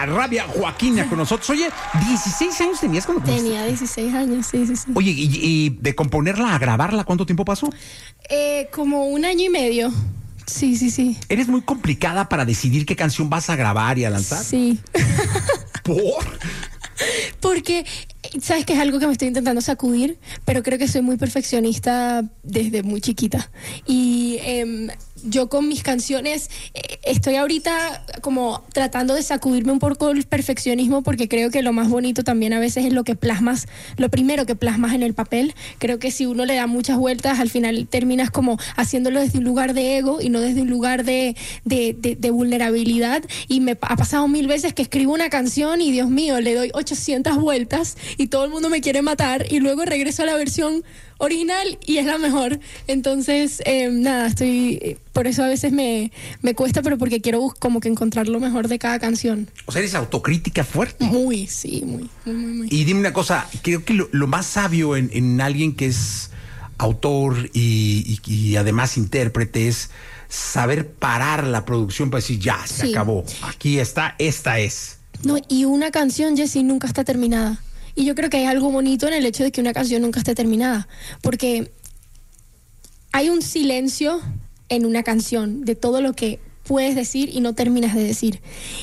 La Rabia, Joaquina con nosotros. Oye, 16 años tenías cuando Tenía 16 años, sí. Oye, y de componerla a grabarla, ¿cuánto tiempo pasó? Como 1 año y medio. Sí. ¿Eres muy complicada para decidir qué canción vas a grabar y a lanzar? Sí. ¿Por? Porque, sabes que es algo que me estoy intentando sacudir, pero creo que soy muy perfeccionista desde muy chiquita. Y yo con mis canciones estoy ahorita como tratando de sacudirme un poco el perfeccionismo, porque creo que lo más bonito también a veces es lo que plasmas, lo primero que plasmas en el papel. Creo que si uno le da muchas vueltas, al final terminas como haciéndolo desde un lugar de ego y no desde un lugar de vulnerabilidad. Y me ha pasado 1000 veces que escribo una canción y Dios mío, le doy 800 vueltas y todo el mundo me quiere matar, y luego regreso a la versión original y es la mejor. Entonces, nada, por eso a veces me cuesta, pero porque quiero como que encontrar lo mejor de cada canción. O sea, eres autocrítica fuerte. Muy. Y dime una cosa, creo que lo más sabio en alguien que es autor y además intérprete es saber parar la producción para decir, ya, se acabó. Aquí está, esta es. No, y una canción, Jessy, nunca está terminada. Y yo creo que hay algo bonito en el hecho de que una canción nunca esté terminada, porque hay un silencio en una canción de todo lo que puedes decir y no terminas de decir.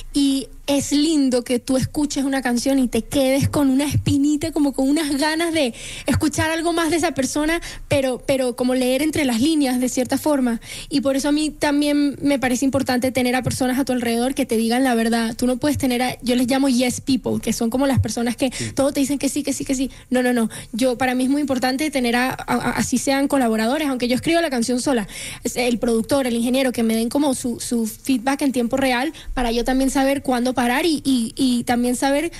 Y es lindo que tú escuches una canción y te quedes con una espinita, como con unas ganas de escuchar algo más de esa persona, pero como leer entre las líneas de cierta forma. Y por eso a mí también me parece importante tener a personas a tu alrededor que te digan la verdad. Tú no puedes tener yo les llamo yes people, que son como las personas que todo te dicen que sí. No. Para mí es muy importante tener así sean colaboradores, aunque yo escribo la canción sola, el productor, el ingeniero, que me den como su feedback en tiempo real, para yo también saber cuándo parar y también saber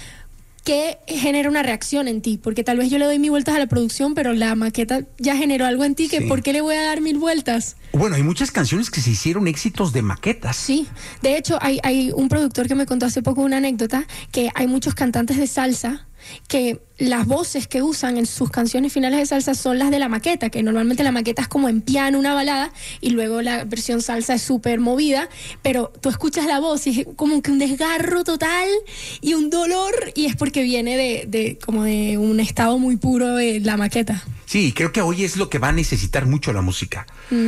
qué genera una reacción en ti, porque tal vez yo le doy 1000 vueltas a la producción, pero la maqueta ya generó algo en ti, que ¿por qué le voy a dar 1000 vueltas? Bueno, hay muchas canciones que se hicieron éxitos de maquetas. Sí, de hecho hay un productor que me contó hace poco una anécdota, que hay muchos cantantes de salsa que las voces que usan en sus canciones finales de salsa son las de la maqueta, que normalmente la maqueta es como en piano, una balada, y luego la versión salsa es súper movida, pero tú escuchas la voz y es como que un desgarro total y un dolor, y es porque viene de como de un estado muy puro de la maqueta. Sí, creo que hoy es lo que va a necesitar mucho la música.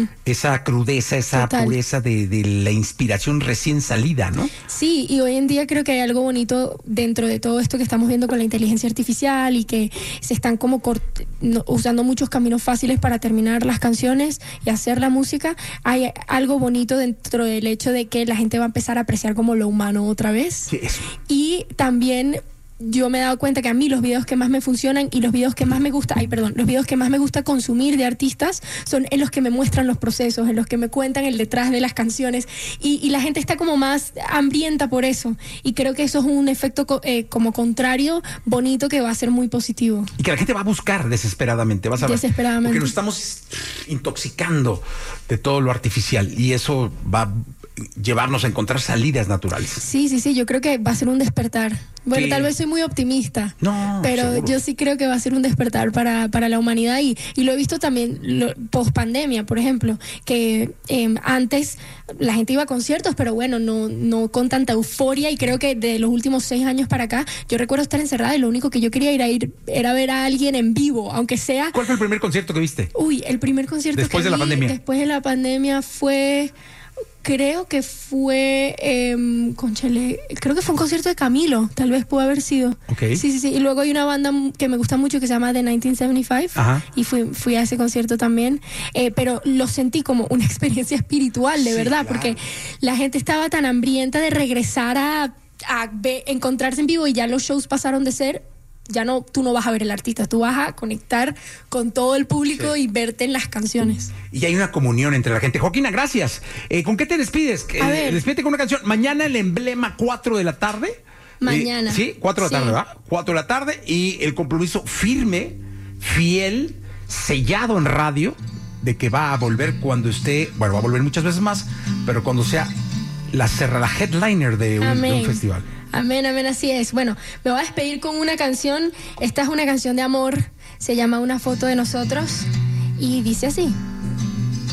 Esa crudeza, esa pureza de la inspiración recién salida, ¿no? Sí, y hoy en día creo que hay algo bonito dentro de todo esto que estamos viendo con la inteligencia artificial, y que se están como usando muchos caminos fáciles para terminar las canciones y hacer la música. Hay algo bonito dentro del hecho de que la gente va a empezar a apreciar como lo humano otra vez. Sí, eso. Y también yo me he dado cuenta que a mí los videos que más me funcionan y los videos que más me gusta, los videos que más me gusta consumir de artistas son en los que me muestran los procesos, en los que me cuentan el detrás de las canciones, y la gente está como más hambrienta por eso, y creo que eso es un efecto como contrario, bonito, que va a ser muy positivo. Y que la gente va a buscar desesperadamente, vas a ver. Desesperadamente. Porque nos estamos intoxicando de todo lo artificial, y eso va a llevarnos a encontrar salidas naturales. Sí, yo creo que va a ser un despertar. Bueno, tal vez soy muy optimista, pero seguro. Yo sí creo que va a ser un despertar para la humanidad, y lo he visto también post pandemia, por ejemplo, que antes la gente iba a conciertos, pero bueno, no con tanta euforia, y creo que de los últimos 6 años para acá, yo recuerdo estar encerrada y lo único que yo quería ir era ver a alguien en vivo, aunque sea... ¿Cuál fue el primer concierto que viste? El primer concierto después de la pandemia. Después de la pandemia fue... Creo que fue creo que fue un concierto de Camilo, tal vez pudo haber sido. Okay. Sí. Y luego hay una banda que me gusta mucho que se llama The 1975. Ajá. Y fui a ese concierto también, pero lo sentí como una experiencia espiritual, de verdad, claro. Porque la gente estaba tan hambrienta de regresar a encontrarse en vivo, y ya los shows pasaron de ser... tú no vas a ver el artista, tú vas a conectar con todo el público y verte en las canciones. Y hay una comunión entre la gente. Joaquina, gracias. ¿Con qué te despides? Despídete con una canción. Mañana el emblema, 4 de la tarde. Mañana. Sí, 4 de la tarde, ¿verdad? 4 de la tarde, y el compromiso firme, fiel, sellado en radio, de que va a volver cuando esté, va a volver muchas veces más, pero cuando sea la headliner de un festival. Amén, así es. Bueno, me voy a despedir con una canción. Esta es una canción de amor. Se llama Una foto de nosotros y dice así.